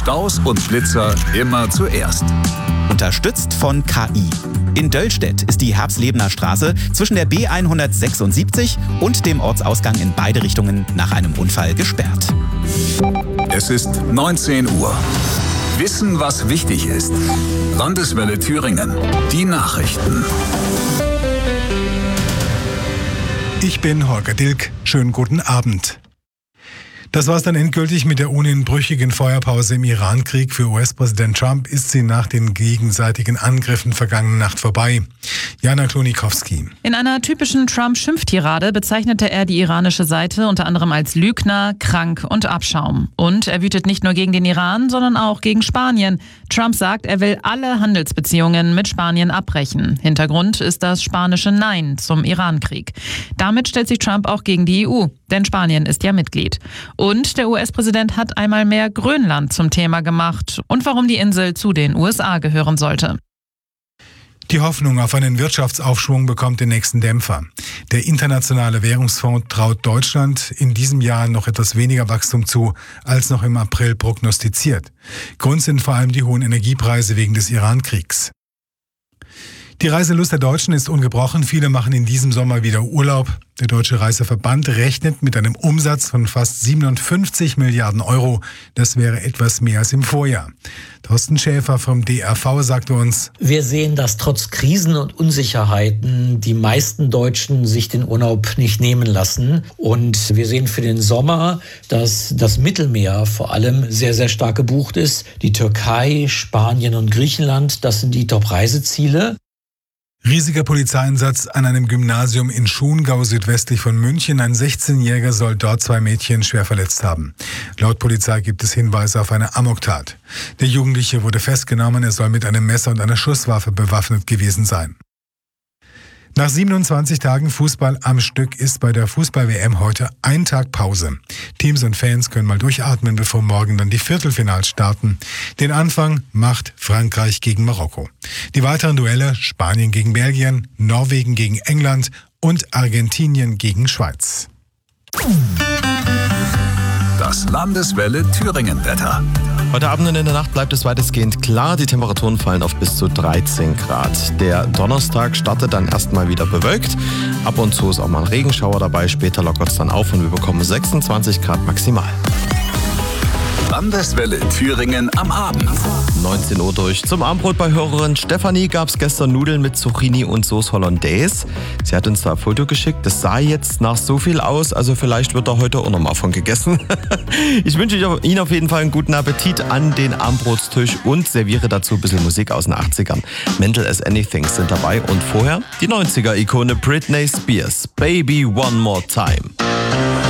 Staus und Blitzer immer zuerst. Unterstützt von KI. In Döllstedt ist die Herbstlebener Straße zwischen der B176 und dem Ortsausgang in beide Richtungen nach einem Unfall gesperrt. Es ist 19 Uhr. Wissen, was wichtig ist. Landeswelle Thüringen. Die Nachrichten. Ich bin Holger Dilk. Schönen guten Abend. Das war's dann endgültig mit der ohnehin brüchigen Feuerpause im Iran-Krieg. Für US-Präsident Trump ist sie nach den gegenseitigen Angriffen vergangene Nacht vorbei. Jana Klonikowski. In einer typischen Trump-Schimpftirade bezeichnete er die iranische Seite unter anderem als Lügner, krank und Abschaum. Und er wütet nicht nur gegen den Iran, sondern auch gegen Spanien. Trump sagt, er will alle Handelsbeziehungen mit Spanien abbrechen. Hintergrund ist das spanische Nein zum Iran-Krieg. Damit stellt sich Trump auch gegen die EU, denn Spanien ist ja Mitglied. Und der US-Präsident hat einmal mehr Grönland zum Thema gemacht und warum die Insel zu den USA gehören sollte. Die Hoffnung auf einen Wirtschaftsaufschwung bekommt den nächsten Dämpfer. Der Internationale Währungsfonds traut Deutschland in diesem Jahr noch etwas weniger Wachstum zu, als noch im April prognostiziert. Grund sind vor allem die hohen Energiepreise wegen des Iran-Kriegs. Die Reiselust der Deutschen ist ungebrochen. Viele machen in diesem Sommer wieder Urlaub. Der Deutsche Reiseverband rechnet mit einem Umsatz von fast 57 Milliarden Euro. Das wäre etwas mehr als im Vorjahr. Thorsten Schäfer vom DRV sagte uns: Wir sehen, dass trotz Krisen und Unsicherheiten die meisten Deutschen sich den Urlaub nicht nehmen lassen. Und wir sehen für den Sommer, dass das Mittelmeer vor allem sehr, sehr stark gebucht ist. Die Türkei, Spanien und Griechenland, das sind die Top-Reiseziele. Riesiger Polizeieinsatz an einem Gymnasium in Schongau südwestlich von München. Ein 16-Jähriger soll dort 2 Mädchen schwer verletzt haben. Laut Polizei gibt es Hinweise auf eine Amoktat. Der Jugendliche wurde festgenommen. Er soll mit einem Messer und einer Schusswaffe bewaffnet gewesen sein. Nach 27 Tagen Fußball am Stück ist bei der Fußball-WM heute ein Tag Pause. Teams und Fans können mal durchatmen, bevor morgen dann die Viertelfinals starten. Den Anfang macht Frankreich gegen Marokko. Die weiteren Duelle: Spanien gegen Belgien, Norwegen gegen England und Argentinien gegen Schweiz. Das Landeswelle Thüringen-Wetter. Heute Abend und in der Nacht bleibt es weitestgehend klar. Die Temperaturen fallen auf bis zu 13 Grad. Der Donnerstag startet dann erstmal wieder bewölkt. Ab und zu ist auch mal ein Regenschauer dabei. Später lockert es dann auf und wir bekommen 26 Grad maximal. Landeswelle Thüringen am Abend. 19 Uhr durch. Zum Abendbrot bei Hörerin Stefanie gab es gestern Nudeln mit Zucchini und Sauce Hollandaise. Sie hat uns da ein Foto geschickt. Das sah jetzt nach so viel aus, also vielleicht wird da heute auch noch mal von gegessen. Ich wünsche Ihnen auf jeden Fall einen guten Appetit an den Abendbrotstisch und serviere dazu ein bisschen Musik aus den 80ern. Mental as Anything sind dabei und vorher die 90er-Ikone Britney Spears. Baby One More Time.